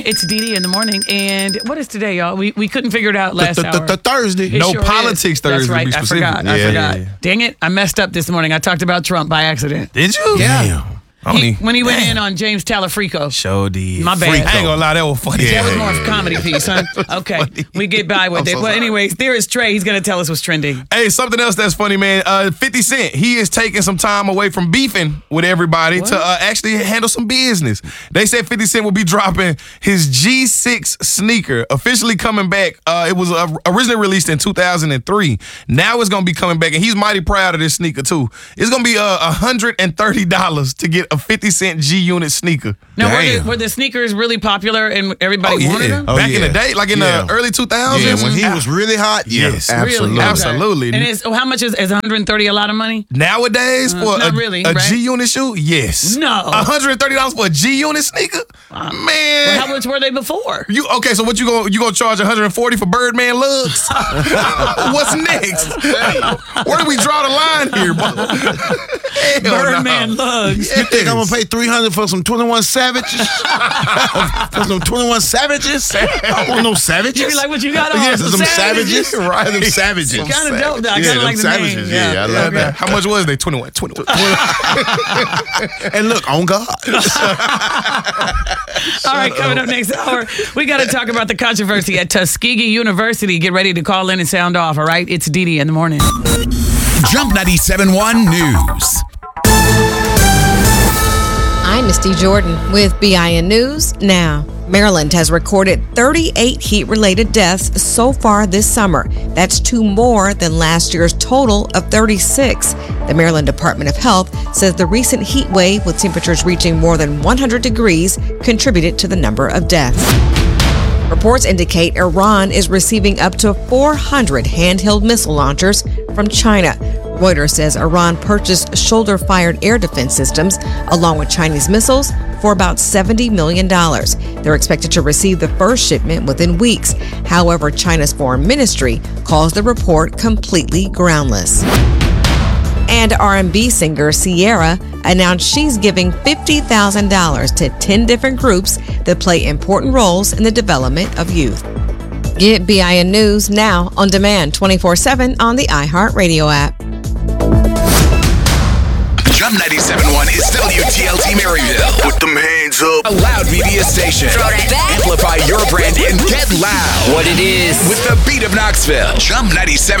It's Dee in the morning, and what is today, y'all? We couldn't figure it out last hour. Thursday. It sure politics is. Thursday. That's right. To be I specific. forgot. Yeah. Dang it! I messed up this morning. I talked about Trump by accident. Did you? Yeah. When he went Damn. in on James Talafrico. Sure did. My bad. I ain't gonna lie, that was funny. That was more of a comedy piece, huh? Okay, we get by with it. so Well, sorry. anyways, there is Trey. He's gonna tell us what's trending. Hey, something else that's funny, man. 50 Cent, he is taking some time away from beefing with everybody to actually handle some business. They said 50 Cent will be dropping his G6 sneaker, officially coming back. It was originally released in 2003. Now it's going to be coming back, and he's mighty proud of this sneaker, too. It's going to be $130 to get a 50 Cent G-Unit sneaker. Now, were the sneakers really popular and everybody wanted them? Back in the day, like in the early 2000s? Yeah, when he was really hot, yes, absolutely. Really? Okay. Absolutely. And how much is 130 a lot of money? Nowadays, for not a really, a right? G-Unit shoe, yes. No. $130 for a G-Unit sneaker? Man. Well, how much were they before? Okay, so what you gonna charge $140 for Birdman lugs? What's next? Where do we draw the line here, bro? Birdman lugs. You think I'm gonna pay $300 for some 21 Savages? For some 21 Savages? I don't want no Savages. You be like, what you got on? Yes, some Savages. Right, them Savages. Kind of dope, though. I Yeah, kind of like them the Savages. name. Yeah, I love that. How much was they? 21. And look, on God. All right, coming up next hour, we got to talk about the controversy at Tuskegee University. Get ready to call in and sound off, all right? It's Dee in the morning. Jump 97.1 News. I'm Misty Jordan with BIN News Now. Maryland has recorded 38 heat-related deaths so far this summer. That's 2 more than last year's total of 36. The Maryland Department of Health says the recent heat wave with temperatures reaching more than 100 degrees contributed to the number of deaths. Reports indicate Iran is receiving up to 400 handheld missile launchers from China. Reuters says Iran purchased shoulder-fired air defense systems along with Chinese missiles for about $70 million. They're expected to receive the first shipment within weeks. However, China's foreign ministry calls the report completely groundless. And R&B singer Ciara announced she's giving $50,000 to 10 different groups that play important roles in the development of youth. Get BIN News now on demand 24/7 on the iHeartRadio app. Jump 97.1 is WTLT Maryville. Put them hands up. A loud media station. Throw that back. Amplify your brand and get loud. What it is. With the beat of Knoxville. Jump 97.1.